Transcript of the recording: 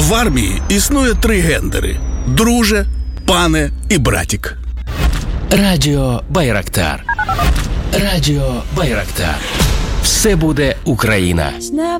В армії існує 3 гендери – друже, пане і братік. Радіо Байрактар. Радіо Байрактар. Все буде Україна.